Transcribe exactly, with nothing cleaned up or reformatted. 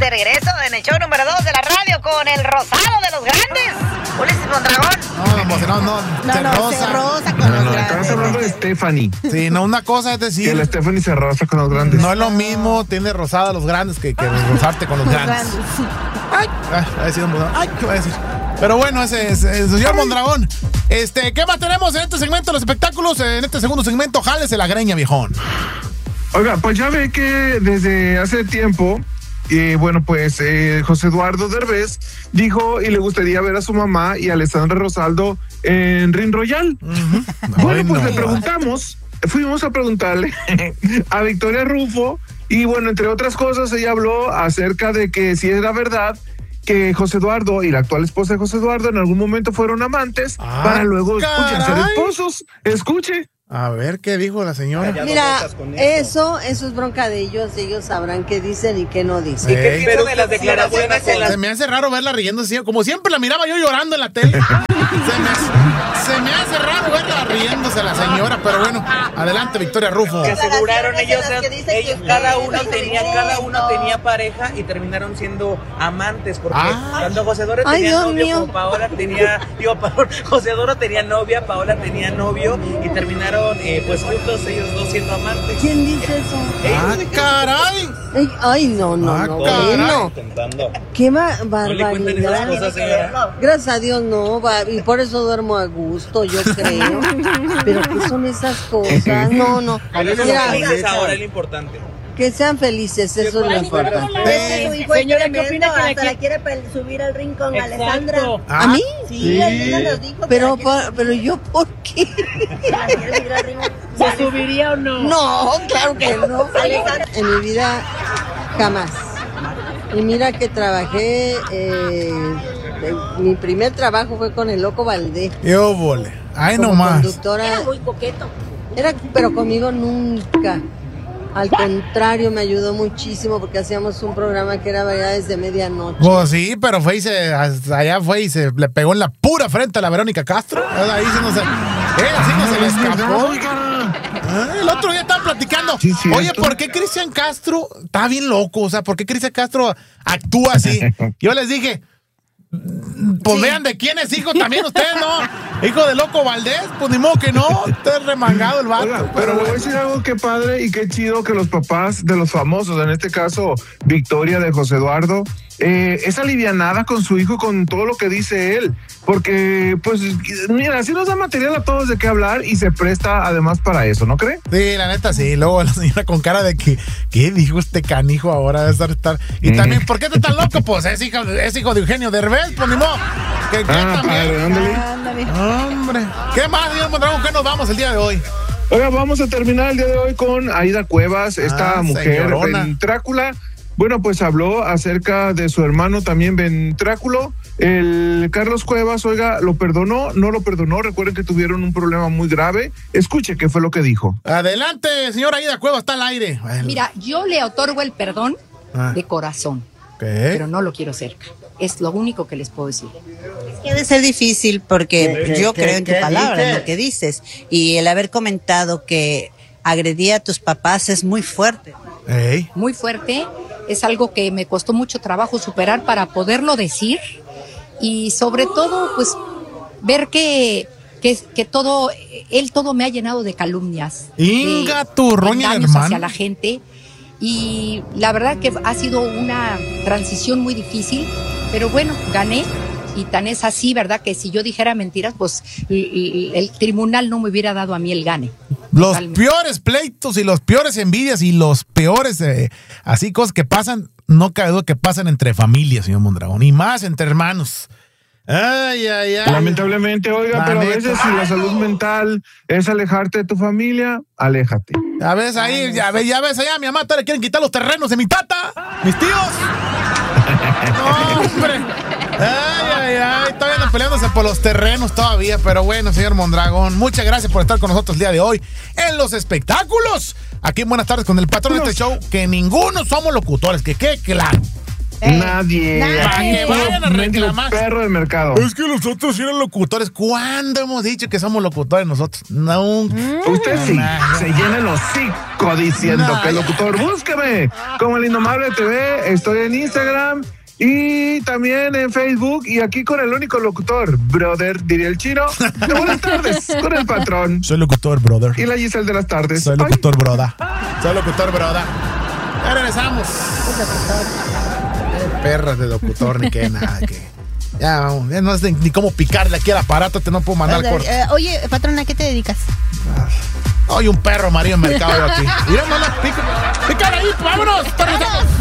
de regreso en el show número dos de la radio con el rosado de los grandes. Ulises Mondragón. No, no, no, no, No, se no, rosa. se rosa con No, los no, grandes. estamos hablando de Stephanie. Sí, no, una cosa es Que decir, la Stephanie se rosa con los grandes. no es lo mismo, tiene rosada a los grandes que, que rozarte con los grandes. Ay, ay, va a decir un Mondragón. Ay, ¿qué va a decir? Pero bueno, ese es el señor Mondragón. Este, ¿qué más tenemos en este segmento de los espectáculos? En este segundo segmento, jálese la greña, viejón. Oiga, pues ya ve que desde hace tiempo, eh, bueno, pues eh, José Eduardo Derbez dijo y le gustaría ver a su mamá y a Alessandra Rosaldo en Ring Royal. Uh-huh. Bueno, Ay, pues no. le preguntamos, fuimos a preguntarle a Victoria Rufo y bueno, entre otras cosas, ella habló acerca de que si era verdad que José Eduardo y la actual esposa de José Eduardo en algún momento fueron amantes Ah, para luego escuche, ser caray. esposos. Escuche. A ver, ¿qué dijo la señora? Mira, eso, eso es bronca de ellos. Ellos sabrán qué dicen y qué no dicen. Ey. ¿Qué piensa de las declaraciones en Se las... me hace raro verla riendo así, como siempre la miraba yo llorando en la tele. Se me, hace, se me hace raro verla riéndose la señora, pero bueno, adelante Victoria Rufo. que aseguraron ellos, Las que dicen ellos que cada sí, uno que tenía, sí, cada no. uno tenía pareja y terminaron siendo amantes porque Ah. tanto José Doro Ay, tenía Dios novio mío. como Paola tenía, digo, Paola, José Doro tenía novia, Paola tenía novio y terminaron eh, pues juntos ellos dos siendo amantes. ¿Quién dice eso? ¡Ah, caray! Ay, ay, no, no, Ah, no. caray. Bueno, Intentando. qué ba- No le cuenten esas barbaridad. cosas, señora. Gracias a Dios no, va, y por eso duermo a gusto, yo creo. Pero ¿qué son esas cosas? No, no. Por eso Mira, son felices ahora es lo importante. que sean felices, eso es lo importante. Sí. Señora, ¿qué opina que hasta le la quiere pel- subir al ring con Exacto. Alessandra. ¿A mí? Sí, ella nos dijo que Pero, la quiere- por- pero yo, ¿por qué? la quiere subir al ring. ¿Se subiría o no? No, claro que no. En mi vida, jamás. Y mira que trabajé, eh, eh, mi primer trabajo fue con el Loco Valdés. Yo vole. Ay, como nomás. conductora. Era muy coqueto. Era, pero conmigo nunca. Al contrario, me ayudó muchísimo porque hacíamos un programa que era variedades de medianoche. Pues sí, pero fue y se, hasta allá fue y se le pegó en la pura frente a la Verónica Castro. Ahí sí no se, eh, así no se le escapó. Ah, el otro día estaban platicando. Sí, cierto. Oye, ¿por qué Cristian Castro está bien loco? O sea, ¿por qué Cristian Castro actúa así? Yo les dije, pues vean de quién es hijo también ustedes, ¿no? Hijo de Loco Valdés, pues ni modo que no. Está remangado el vato. Oiga, pero le voy a decir algo que padre y qué chido que los papás de los famosos, en este caso Victoria de José Eduardo, eh, es alivianada con su hijo con todo lo que dice él, porque pues mira, así nos da material a todos de qué hablar y se presta además para eso, ¿no cree? Sí, la neta, sí. Luego la señora con cara de que, ¿qué dijo este canijo ahora? De estar, estar- Y también, ¿por qué está tan loco? Pues es hijo, es hijo de Eugenio Derbez, pues ni modo. Que, que Ah, también. padre, ándale. Ándale. Hombre. ¿Qué más, señor Mondragón? ¿Qué nos vamos el día de hoy? Oiga, vamos a terminar el día de hoy con Aida Cuevas, esta Ah, mujer señorona. ventrácula. Bueno, pues habló acerca de su hermano también ventráculo. El Carlos Cuevas, oiga, ¿lo perdonó? ¿No lo perdonó? Recuerden que tuvieron un problema muy grave. Escuche qué fue lo que dijo. Adelante, señora Aida Cuevas, está al aire. Bueno. Mira, yo le otorgo el perdón Ah. de corazón, ¿Qué? pero no lo quiero cerca. Es lo único que les puedo decir. Debe ser difícil porque ¿Qué, qué, yo qué, creo en tu qué palabra, en dices? lo que dices. Y el haber comentado que agredía a tus papás es muy fuerte. Ey. Muy fuerte, es algo que me costó mucho trabajo superar para poderlo decir y sobre todo, pues, ver que, que, que todo, él todo me ha llenado de calumnias. Inga, de tu roña, engaños hermano. hacia la gente. Y la verdad que ha sido una transición muy difícil, pero bueno, gané. Y tan es así, ¿verdad? Que si yo dijera mentiras, pues el, el tribunal no me hubiera dado a mí el gane. Los Totalmente. peores pleitos y los peores envidias y los peores, eh, así cosas que pasan, no cabe duda que pasan entre familias, señor Mondragón, y más entre hermanos. Ay, ay, ay. Lamentablemente, oiga, La pero a neta. veces si la salud mental es alejarte de tu familia, aléjate. Ya ves ahí, ya ves, ya ves allá, mi mamá, todavía le quieren quitar los terrenos de mi tata, mis tíos. No, hombre. Ay, ay, ay, todavía andan peleándose por los terrenos todavía, pero bueno, señor Mondragón, muchas gracias por estar con nosotros el día de hoy en los espectáculos. Aquí en Buenas Tardes con el patrón de este show, que ninguno somos locutores, que quede claro. Eh, Nadie. nadie. Aquí Que puro vayan a mendigo reclamar. perro del mercado. Es que nosotros sí eran locutores. ¿Cuándo hemos dicho que somos locutores nosotros? Nunca. Usted sí, Nah. se llena el hocico diciendo Nah. que el locutor, búsqueme como el Indomable T V, estoy en Instagram y también en Facebook y aquí con el único locutor, brother, diría el chino, de buenas tardes, con el patrón Soy locutor, brother. y la Giselle de las tardes. Soy Ay, locutor, broda. Soy locutor, broda. Ya regresamos. Qué perras de locutor, ni qué nada. Que... Ya, vamos. Ya no sé ni cómo picarle aquí al aparato. Te no puedo mandar corte. Eh, oye, patrona, ¿a qué te dedicas? Oye, un perro amarillo en mercado yo aquí. Mira, manda, pica. Pícale ahí, vámonos.